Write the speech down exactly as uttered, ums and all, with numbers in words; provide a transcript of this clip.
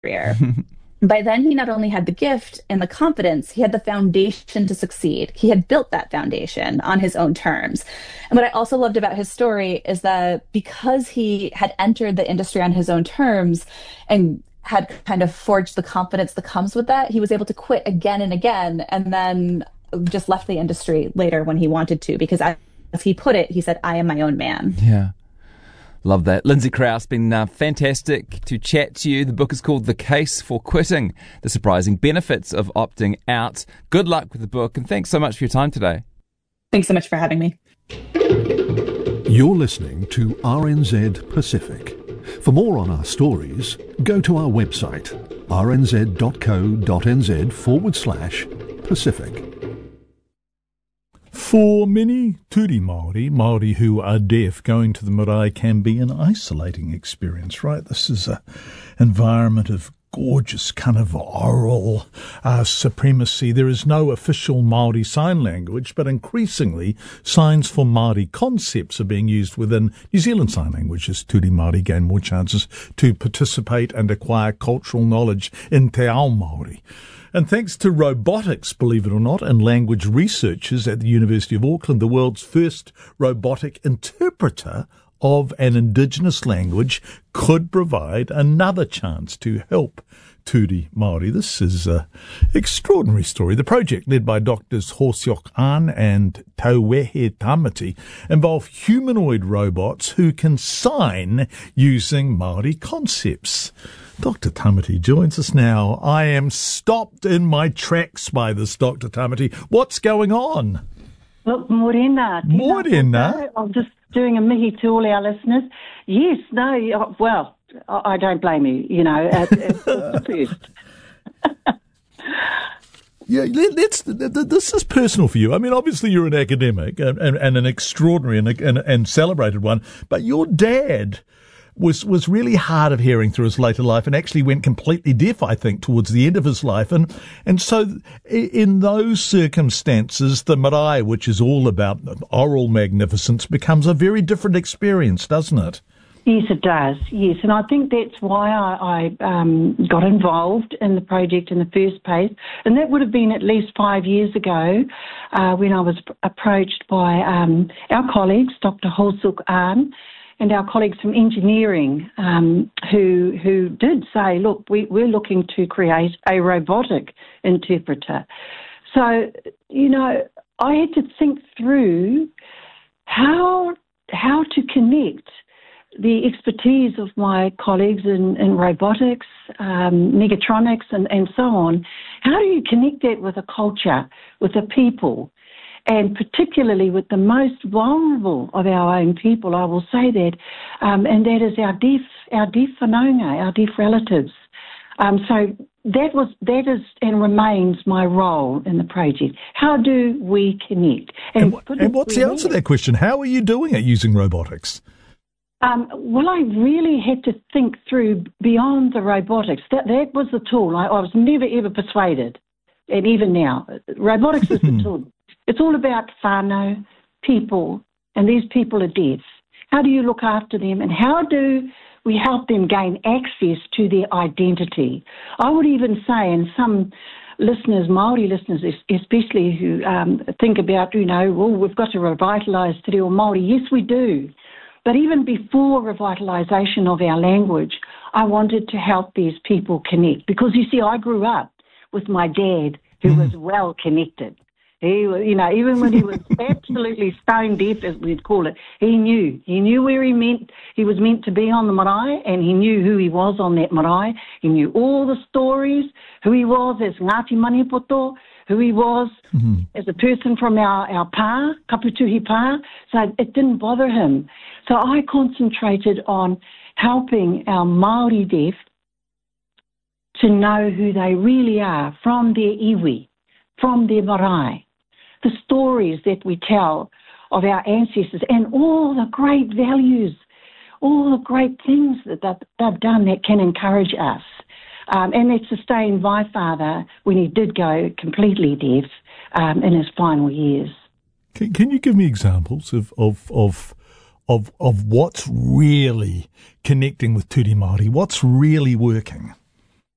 career. By then, he not only had the gift and the confidence, he had the foundation to succeed. He had built that foundation on his own terms. And what I also loved about his story is that because he had entered the industry on his own terms and had kind of forged the confidence that comes with that, he was able to quit again and again, and then just left the industry later when he wanted to, because as he put it, he said, I am my own man. Yeah. Love that. Lindsay Krause, been uh, fantastic to chat to you. The book is called The Case for Quitting, The Surprising Benefits of Opting Out. Good luck with the book, and thanks so much for your time today. Thanks so much for having me. You're listening to R N Z Pacific. For more on our stories, go to our website, rnz.co.nz forward slash Pacific. For many Turi Māori, Māori who are deaf, going to the marae can be an isolating experience, right? This is an environment of gorgeous kind of oral uh, supremacy. There is no official Māori sign language, but increasingly signs for Māori concepts are being used within New Zealand Sign Language as Turi Māori gain more chances to participate and acquire cultural knowledge in Te Ao Māori. And thanks to robotics, believe it or not, and language researchers at the University of Auckland, the world's first robotic interpreter of an Indigenous language could provide another chance to help Turi Māori. This is an extraordinary story. The project, led by Doctors Hosiok An and Tauwehe Tamati, involve humanoid robots who can sign using Māori concepts. Doctor Tamati joins us now. I am stopped in my tracks by this, Doctor Tamati. What's going on? Look, morena. Morena? I'm just doing a mihi to all our listeners. Yes, no, well, I don't blame you, you know, at, at first. Yeah, let's, this is personal for you. I mean, obviously you're an academic and, and, and an extraordinary and, and, and celebrated one, but your dad was was really hard of hearing through his later life and actually went completely deaf, I think, towards the end of his life. And and so in those circumstances, the marae, which is all about oral magnificence, becomes a very different experience, doesn't it? Yes, it does, yes. And I think that's why I, I um, got involved in the project in the first place. And that would have been at least five years ago uh, when I was approached by um, our colleagues, Doctor Hosuk An, and our colleagues from engineering um, who who did say, look, we, we're looking to create a robotic interpreter. So, you know, I had to think through how how to connect the expertise of my colleagues in, in robotics, um, mechatronics, and, and so on. How do you connect that with a culture, with the people? And particularly with the most vulnerable of our own people, I will say that, um, and that is our deaf, our deaf whanaunga, our deaf relatives. Um, so that was, that is, and remains my role in the project. How do we connect? And, and, and what's the answer to that question? How are you doing it using robotics? Um, well, I really had to think through beyond the robotics. That that was the tool. I, I was never ever persuaded, and even now, robotics is the tool. It's all about whānau, people, and these people are deaf. How do you look after them, and how do we help them gain access to their identity? I would even say, and some listeners, Māori listeners especially, who um, think about, you know, well, we've got to revitalise Te Reo Māori. Yes, we do. But even before revitalisation of our language, I wanted to help these people connect. Because, you see, I grew up with my dad, who mm. was well connected. He was, you know, even when he was absolutely stone deaf, as we'd call it, he knew. He knew where he meant he was meant to be on the marae, and he knew who he was on that marae. He knew all the stories, who he was as Ngāti Manipoto, who he was mm-hmm. as a person from our, our pā, Kaputuhi pā. So it didn't bother him. So I concentrated on helping our Māori deaf to know who they really are from their iwi, from their marae. The stories that we tell of our ancestors and all the great values, all the great things that they've, they've done that can encourage us. Um, and that sustained my father when he did go completely deaf um, in his final years. Can, can you give me examples of, of, of, of, of what's really connecting with Turi Māori? What's really working?